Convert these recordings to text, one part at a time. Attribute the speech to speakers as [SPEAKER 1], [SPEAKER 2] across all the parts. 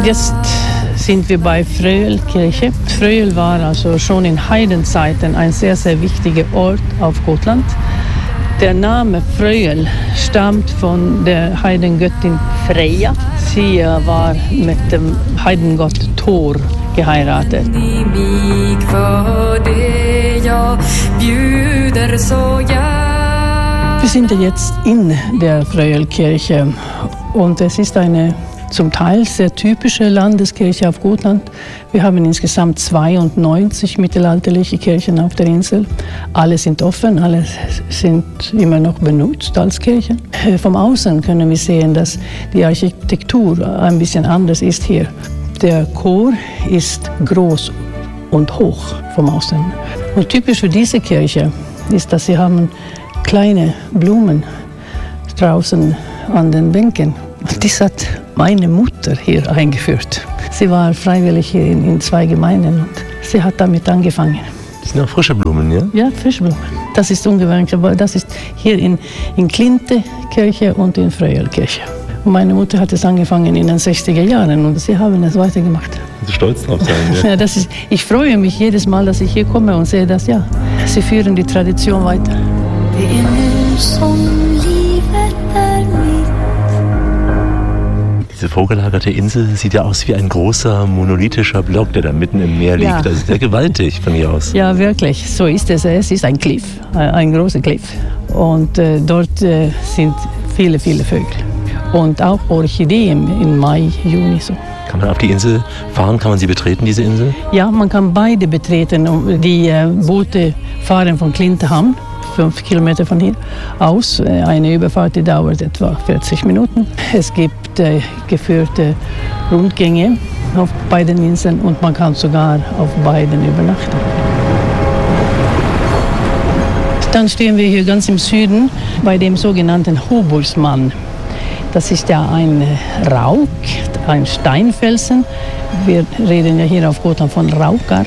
[SPEAKER 1] Jetzt sind wir bei Fröjelkirche. Fröjel war also schon in Heidenzeiten ein sehr, sehr wichtiger Ort auf Gotland. Der Name Fröjel stammt von der Heidengöttin Freja. Sie war mit dem Heidengott Thor geheiratet. Wir sind jetzt in der Fröjelkirche und es ist eine zum Teil sehr typische Landeskirche auf Gotland. Wir haben insgesamt 92 mittelalterliche Kirchen auf der Insel. Alle sind offen, alle sind immer noch benutzt als Kirchen. Vom Außen können wir sehen, dass die Architektur ein bisschen anders ist hier. Der Chor ist groß und hoch vom Außen. Und typisch für diese Kirche ist, dass sie haben kleine Blumen draußen an den Bänken. Das hat meine Mutter hier eingeführt. Sie war freiwillig hier in 2 Gemeinden und sie hat damit angefangen.
[SPEAKER 2] Das sind auch frische Blumen, ja?
[SPEAKER 1] Ja, frische Blumen. Das ist ungewöhnlich, aber das ist hier in Klinte-Kirche und in Fröjelkirche. Und meine Mutter hat es angefangen in den 60er Jahren und sie haben es weitergemacht.
[SPEAKER 2] Sie stolz drauf sein, ja?
[SPEAKER 1] Ja, ich freue mich jedes Mal, dass ich hier komme und sehe, dass sie führen die Tradition weiter.
[SPEAKER 2] Diese vorgelagerte Insel sieht ja aus wie ein großer monolithischer Block, der da mitten im Meer liegt. Ja. Das ist sehr gewaltig von hier aus.
[SPEAKER 1] Ja, wirklich. So ist es. Es ist ein Cliff, ein großer Cliff. Und dort sind viele, viele Vögel. Und auch Orchideen im Mai, Juni so.
[SPEAKER 2] Kann man auf die Insel fahren? Kann man sie betreten, diese Insel?
[SPEAKER 1] Ja, man kann beide betreten. Die Boote fahren von Klintehamn, 5 Kilometer von hier aus. Eine Überfahrt, die dauert etwa 40 Minuten. Es gibt geführte Rundgänge auf beiden Inseln und man kann sogar auf beiden übernachten. Dann stehen wir hier ganz im Süden bei dem sogenannten Hoburgsmann. Das ist ja ein Rauk, ein Steinfelsen. Wir reden ja hier auf Gotland von Raukar.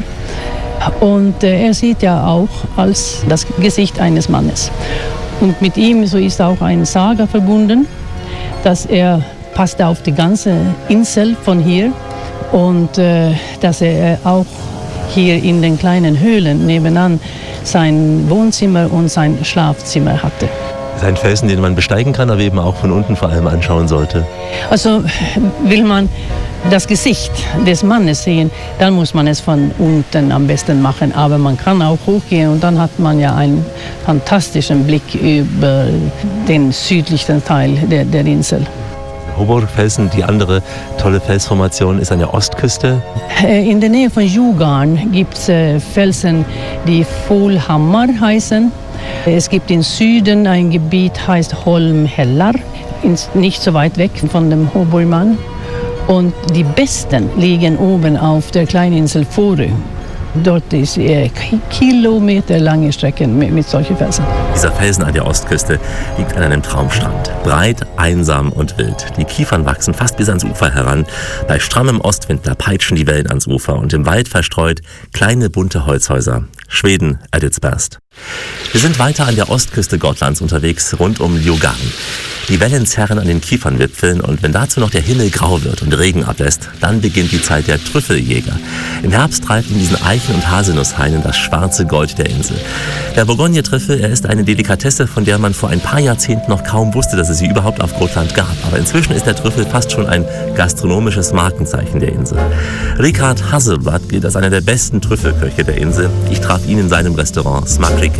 [SPEAKER 1] Und er sieht ja auch als das Gesicht eines Mannes. Und mit ihm so ist auch eine Saga verbunden, dass er passt auf die ganze Insel von hier und dass er auch hier in den kleinen Höhlen nebenan sein Wohnzimmer und sein Schlafzimmer hatte.
[SPEAKER 2] Das ist ein Felsen, den man besteigen kann, aber eben auch von unten vor allem anschauen sollte.
[SPEAKER 1] Also will man das Gesicht des Mannes sehen, dann muss man es von unten am besten machen. Aber man kann auch hochgehen und dann hat man ja einen fantastischen Blick über den südlichen Teil der Insel.
[SPEAKER 2] Hoburgfelsen, die andere tolle Felsformation ist an der Ostküste.
[SPEAKER 1] In der Nähe von Djurgården gibt es Felsen, die Folhammar heißen. Es gibt im Süden ein Gebiet, heißt Holmhällar, nicht so weit weg von dem Hoburgman. Und die besten liegen oben auf der Kleininsel Fårö. Dort ist kilometerlange Strecken mit solchen Felsen.
[SPEAKER 2] Dieser Felsen an der Ostküste liegt an einem Traumstrand. Breit, einsam und wild. Die Kiefern wachsen fast bis ans Ufer heran. Bei strammem Ostwind, da peitschen die Wellen ans Ufer. Und im Wald verstreut kleine bunte Holzhäuser. Schweden at its best. Wir sind weiter an der Ostküste Gotlands unterwegs, rund um Djurgården. Die Wellen zerren an den Kiefernwipfeln und wenn dazu noch der Himmel grau wird und Regen ablässt, dann beginnt die Zeit der Trüffeljäger. Im Herbst treibt in diesen Eichen- und Haselnusshainen das schwarze Gold der Insel. Der Bourgogne-Trüffel, er ist eine Delikatesse, von der man vor ein paar Jahrzehnten noch kaum wusste, dass es sie überhaupt auf Gotland gab. Aber inzwischen ist der Trüffel fast schon ein gastronomisches Markenzeichen der Insel. Richard Hasselblad gilt als einer der besten Trüffelköche der Insel. Ich traf ihn in seinem Restaurant Smakrike.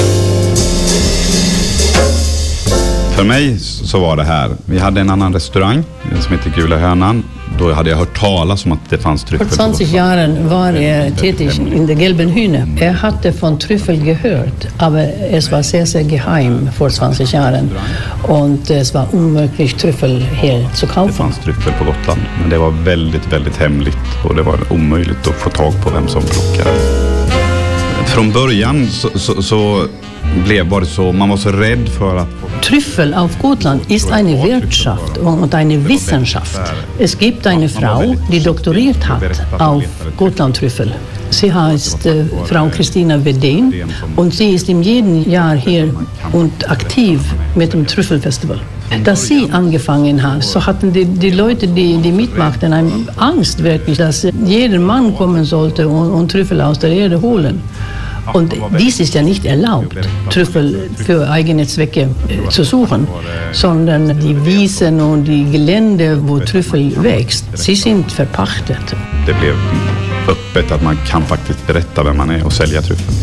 [SPEAKER 3] För mig så var det här. Vi hade en annan restaurang som heter Gula Hönan. Då hade jag hört talas om att det fanns tryffel.
[SPEAKER 1] Vor 20 Jahren war tätig in der Gelben Hühne. Hatte von Trüffel gehört, aber es war sehr, sehr geheim vor 20 Jahren. Und es war unmöglich, Trüffel hier zu kaufen.
[SPEAKER 3] Det fanns tryffel på Gotland, men det var väldigt, väldigt hemligt. Och det var omöjligt att få tag på vem som plockade. Från början så var det så, man var så rädd för att...
[SPEAKER 1] Trüffel auf Gotland ist eine Wirtschaft und eine Wissenschaft. Es gibt eine Frau, die doktoriert hat auf Gotlandtrüffel. Sie heißt Frau Christina Wedén und sie ist in jedem Jahr hier und aktiv mit dem Trüffelfestival. Dass sie angefangen hat, so hatten die Leute, die mitmachten, eine Angst wirklich, dass jeder Mann kommen sollte und Trüffel aus der Erde holen. Und dies ist ja nicht erlaubt, Trüffel für eigene Zwecke zu suchen, sondern die Wiesen und die Gelände, wo Trüffel wächst, sie sind verpachtet.
[SPEAKER 3] Det blev öppet att man kan faktiskt berätta vem man är och sälja tryffel.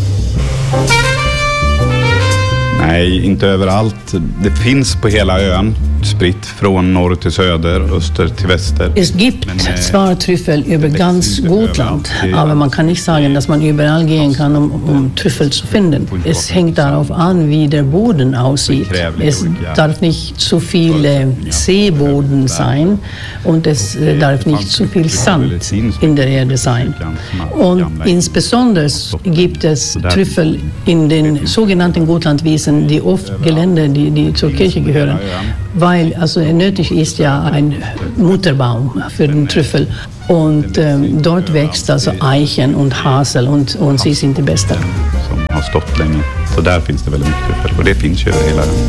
[SPEAKER 3] Nej, inte överallt. Det finns på hela ön, spritt från norr till söder, öster till väster.
[SPEAKER 1] Es gibt zwar Trüffel über ganz Gotland, aber man kann nicht sagen, dass man überall gehen kann, um Trüffel zu finden. Es hängt darauf an, wie der Boden aussieht. Es darf nicht zu viel Seeboden sein und es darf nicht zu viel Sand in der Erde sein. Und insbesondere gibt es Trüffel in den sogenannten Gotlandwiesen, die oft Gelände, die zur Kirche gehören, weil also nötig ist ja ein Mutterbaum für den Trüffel und dort wächst also Eichen und Hasel und sie sind die besten.
[SPEAKER 3] Som har stått länge, så där finns det väldigt mycket tryffel och det finns ju över hela ön.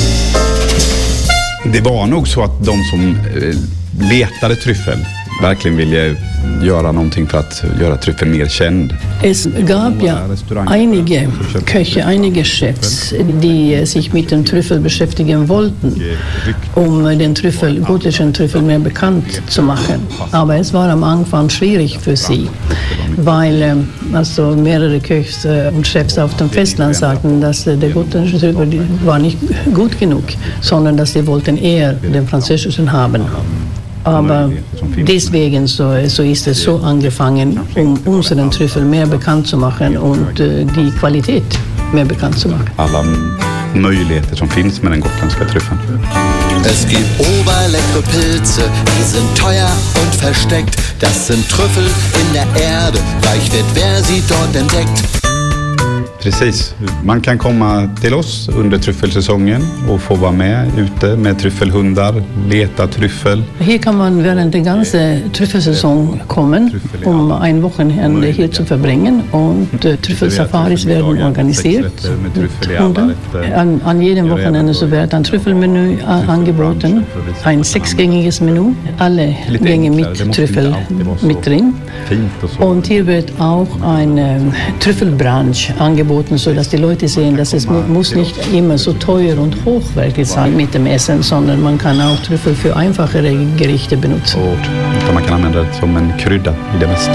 [SPEAKER 3] Det var nog så att de som letade tryffel verkligen ville göra någonting för att göra tryffeln mer känd.
[SPEAKER 1] Es gab ja einige Köche, einige Chefs, die sich mit dem Trüffel beschäftigen wollten, den gotischen Trüffel mehr bekannt zu machen. Aber es war am Anfang schwierig für sie, weil also mehrere Köchs und Chefs auf dem Festland sagten, dass der gotische Trüffel war nicht gut genug, sondern dass sie wollten eher den französischen haben. Aber deswegen so ist es so angefangen, unseren Trüffel mehr bekannt zu machen und die Qualität mehr bekannt zu machen.
[SPEAKER 3] Alla möjligheter som finns med den gotländska tryffeln.
[SPEAKER 4] Es gibt oberleckere Pilze, die sind teuer und versteckt. Das sind Trüffel in der Erde, reich wird wer sie dort entdeckt.
[SPEAKER 3] Precis. Man kan komma till oss under tryffelsäsongen och få vara med ute med tryffelhundar, leta tryffel.
[SPEAKER 1] Hier kann man während der ganzen Trüffelsaison kommen, ein Wochenende hier zu verbringen und Trüffelsafaris werden organisiert mit Hunden. An jedem Wochenende so wird ein Trüffelmenü angeboten, ein 6-gängiges Menü, alle Gänge mit Trüffel mit drin. Und hier wird auch ein Trüffelbrunch angeboten, sodass die Leute sehen, dass es muss nicht immer so teuer und hochwertig sein mit dem Essen, sondern man kann auch Trüffel für einfachere Gerichte benutzen.
[SPEAKER 3] Man kan använda det som en krydda i det mesta.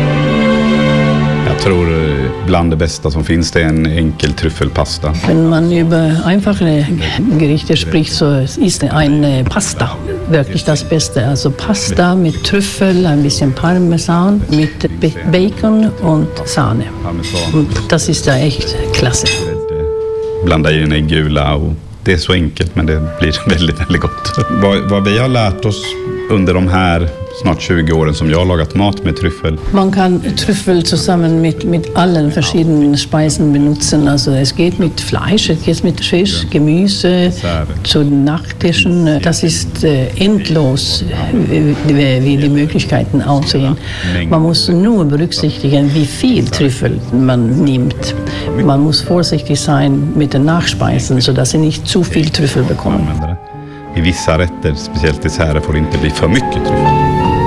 [SPEAKER 3] Jag tror bland det bästa som finns det är en enkel tryffelpasta.
[SPEAKER 1] Wenn man über einfache Gerichte spricht, so ist eine Pasta wirklich das Beste. Also Pasta mit Trüffel, ein bisschen Parmesan, mit Bacon und Sahne. Und das ist ja echt klasse.
[SPEAKER 3] Blanda i en äggula och det är så enkelt men det blir väldigt, väldigt gott. Vad vi har lärt oss under de här snart 20 åren som jag har lagat mat med tryffel.
[SPEAKER 1] Man kann Trüffel zusammen mit allen verschiedenen Speisen benutzen. Also es geht mit Fleisch, es geht mit Fisch, Gemüse, zu Nachttischen. Das ist endlos, wie die Möglichkeiten aussehen. Man muss nur berücksichtigen, wie viel Trüffel man nimmt. Man muss vorsichtig sein mit den Nachspeisen, sodass sie nicht zu viel Trüffel bekommen.
[SPEAKER 3] I vissa rätter, speciellt desserter, får det inte bli för mycket tryffel.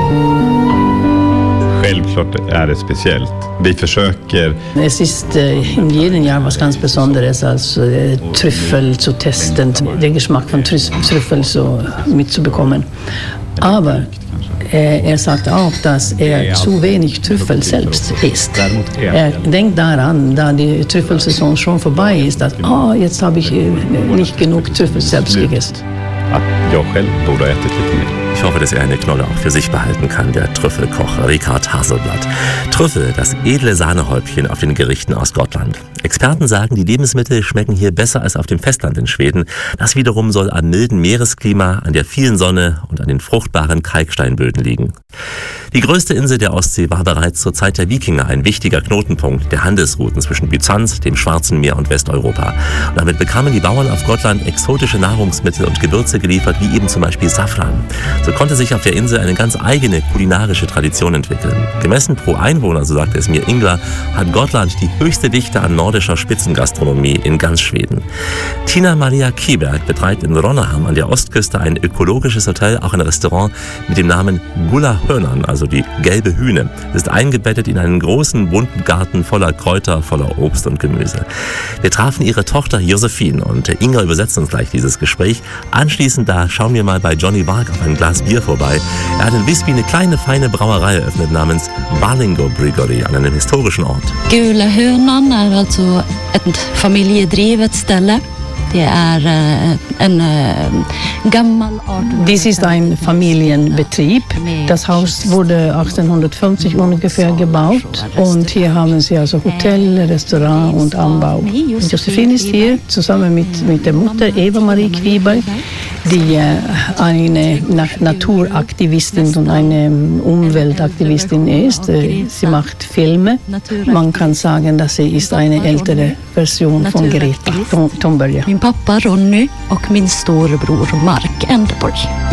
[SPEAKER 3] Självklart är det speciellt. Vi försöker...
[SPEAKER 1] Es ist in jedem Jahr was ganz Besonderes, als Trüffel zu testen, den Geschmack von Trüffel so mitzubekommen. Aber sagt auch, dass zu wenig Trüffel selbst isst. Denkt daran, da die Trüffelsaison schon vorbei ist, dass jetzt habe ich nicht genug Trüffel selbst gegessen.
[SPEAKER 3] Att jag själv borde ha ätit lite mer.
[SPEAKER 2] Ich hoffe, dass er eine Knolle auch für sich behalten kann, der Trüffelkoch Rikard Haselblatt. Trüffel, das edle Sahnehäubchen auf den Gerichten aus Gotland. Experten sagen, die Lebensmittel schmecken hier besser als auf dem Festland in Schweden. Das wiederum soll am milden Meeresklima, an der vielen Sonne und an den fruchtbaren Kalksteinböden liegen. Die größte Insel der Ostsee war bereits zur Zeit der Wikinger ein wichtiger Knotenpunkt der Handelsrouten zwischen Byzanz, dem Schwarzen Meer und Westeuropa. Und damit bekamen die Bauern auf Gotland exotische Nahrungsmittel und Gewürze geliefert, wie eben zum Beispiel Safran. So konnte sich auf der Insel eine ganz eigene kulinarische Tradition entwickeln. Gemessen pro Einwohner, so sagte es mir Ingvar, hat Gotland die höchste Dichte an nordischer Spitzengastronomie in ganz Schweden. Tina Maria Kieberg betreibt in Ronnaham an der Ostküste ein ökologisches Hotel, auch ein Restaurant mit dem Namen Gulla Hörnan, also die gelbe Hühne. Es ist eingebettet in einen großen, bunten Garten voller Kräuter, voller Obst und Gemüse. Wir trafen ihre Tochter Josephine und Inga übersetzt uns gleich dieses Gespräch. Anschließend da schauen wir mal bei Johnny Varg auf ein Glas Bier vorbei. Er hat in Visby eine kleine, feine Brauerei eröffnet namens Balingo Brewery an einem historischen Ort.
[SPEAKER 5] Gulla Hörnan är alltså ett familjedrivet ställe.
[SPEAKER 1] Dies ist ein Familienbetrieb. Das Haus wurde 1850 ungefähr gebaut und hier haben sie also Hotel, Restaurant und Anbau. Josephine ist hier zusammen mit der Mutter Eva-Marie Kviberg, die eine Naturaktivistin und eine Umweltaktivistin ist. Sie macht Filme. Man kann sagen, dass sie ist eine ältere Version von Greta Thunberg.
[SPEAKER 5] Min pappa Ronny och min storebror Mark Enderborg.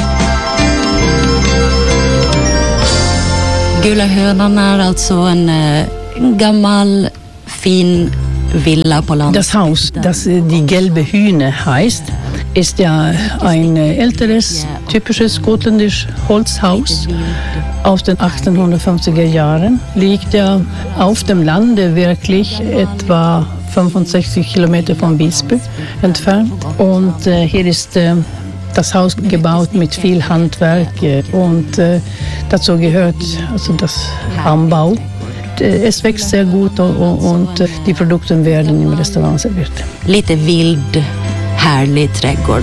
[SPEAKER 5] Gulla Hörnan är alltså en gammal fin villa på landet.
[SPEAKER 1] Das Haus, das die gelbe Hühne heißt, ist ja ein älteres, typisches gotländisches Holzhaus aus den 1850er Jahren. Liegt ja auf dem Lande wirklich etwa 65 Kilometer von Visby entfernt. Und hier ist das Haus gebaut mit viel Handwerk und dazu gehört also das Anbau. Es wächst sehr gut und die Produkte werden im Restaurant serviert.
[SPEAKER 5] Lite vild, härlig trädgård.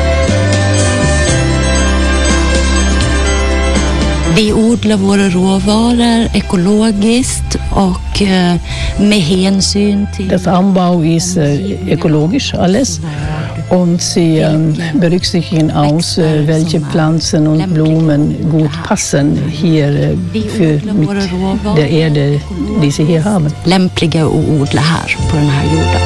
[SPEAKER 5] Vi odlar våra råvaror ekologiskt och med hänsyn till...
[SPEAKER 1] Das Anbau ist ökologisch alles und sie berücksichtigen aus, welche Pflanzen und Blumen gut passen hier für mit der Erde, die sie hier haben.
[SPEAKER 5] Lämpliga att odla här på den här jorden.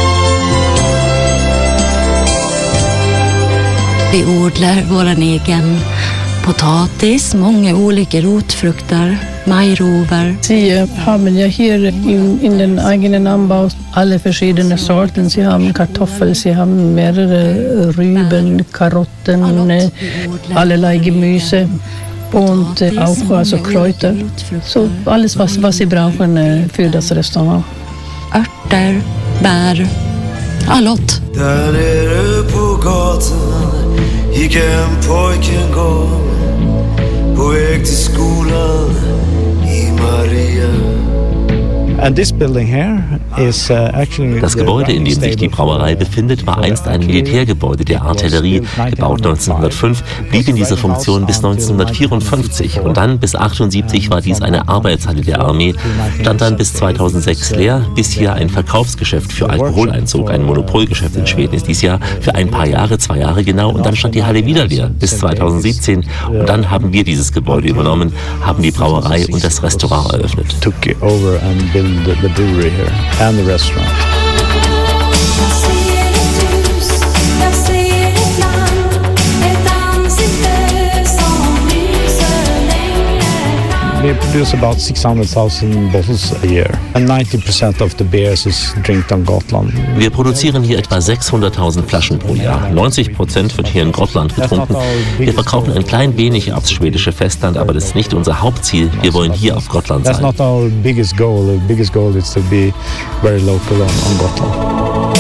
[SPEAKER 5] Vi odlar våran egen potatis, många olika rotfrukter, majrover.
[SPEAKER 1] Sie haben ja hier in den eigenen Anbau alle verschiedene Sorten. Sie haben Kartoffeln, sie haben mehrere Rüben, Karotten, allerlei Gemüse und auch also Kräuter. So alles, was sie brauchen für das Restaurant.
[SPEAKER 5] Örter, bär, allot.
[SPEAKER 6] Där nere på gatan gick en pojke en gång på väg till skolan i Maria.
[SPEAKER 7] And this building here is actually
[SPEAKER 2] Das Gebäude, in dem sich die Brauerei befindet, war einst ein Militärgebäude der Artillerie, gebaut 1905, blieb in dieser Funktion bis 1954 und dann bis 1978 war dies eine Arbeitshalle der Armee, stand dann bis 2006 leer, bis hier ein Verkaufsgeschäft für Alkohol einzog. Ein Monopolgeschäft in Schweden ist dies Jahr für ein paar Jahre, 2 Jahre genau, und dann stand die Halle wieder leer bis 2017 und dann haben wir dieses Gebäude übernommen, haben die Brauerei und das Restaurant eröffnet.
[SPEAKER 7] took it over and built the brewery here and the restaurant. We produce about 600,000 bottles a year, and 90% of the beers is drinked on Gotland.
[SPEAKER 2] Wir produzieren hier etwa 600.000 Flaschen pro Jahr. 90% wird hier in Gotland getrunken. Wir verkaufen ein klein wenig aufs schwedische Festland, aber das ist nicht unser Hauptziel. Wir wollen hier auf Gotland
[SPEAKER 7] That's
[SPEAKER 2] sein.
[SPEAKER 7] not our biggest goal. The biggest goal is to be very local on Gotland.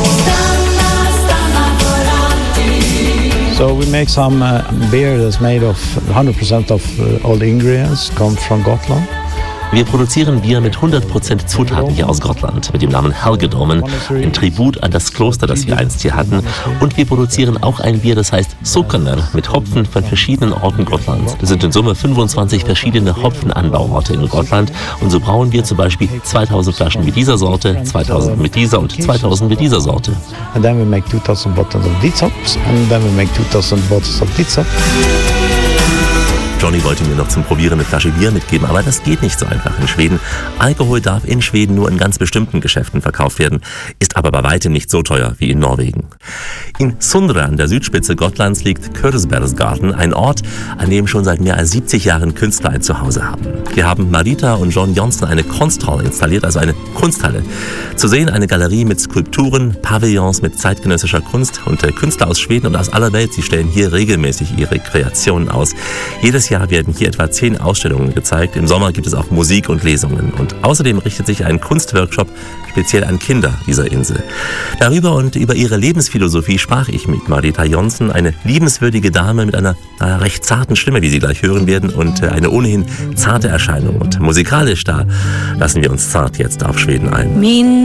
[SPEAKER 7] So we make some beer that's made of 100% of all the ingredients come from Gotland.
[SPEAKER 2] Wir produzieren Bier mit 100% Zutaten hier aus Gotland, mit dem Namen Helgedomen, ein Tribut an das Kloster, das wir einst hier hatten. Und wir produzieren auch ein Bier, das heißt Sukkener, mit Hopfen von verschiedenen Orten Gotlands. Das sind in Summe 25 verschiedene Hopfenanbauorte in Gotland. Und so brauen wir zum Beispiel 2000 Flaschen mit dieser Sorte, 2000 mit dieser und 2000 mit dieser Sorte.
[SPEAKER 7] And then we make 2000 bottles of these hops, and then we make 2000 bottles of this hop.
[SPEAKER 2] Johnny wollte mir noch zum Probieren eine Flasche Bier mitgeben, aber das geht nicht so einfach in Schweden. Alkohol darf in Schweden nur in ganz bestimmten Geschäften verkauft werden, ist aber bei weitem nicht so teuer wie in Norwegen. In Sundre an der Südspitze Gotlands liegt Körsbergsgarten, ein Ort, an dem schon seit mehr als 70 Jahren Künstler ein Zuhause haben. Hier haben Marita und John Jonsson eine Kunsthall installiert, also eine Kunsthalle. Zu sehen eine Galerie mit Skulpturen, Pavillons mit zeitgenössischer Kunst und Künstler aus Schweden und aus aller Welt. Sie stellen hier regelmäßig ihre Kreationen aus. Jedes Jahr werden hier etwa 10 Ausstellungen gezeigt. Im Sommer gibt es auch Musik und Lesungen. Und außerdem richtet sich ein Kunstworkshop speziell an Kinder dieser Insel. Darüber und über ihre Lebensphilosophie sprach ich mit Marita Jonsson, eine liebenswürdige Dame mit einer recht zarten Stimme, wie Sie gleich hören werden, und eine ohnehin zarte Erscheinung. Und musikalisch, da lassen wir uns zart jetzt auf Schweden ein.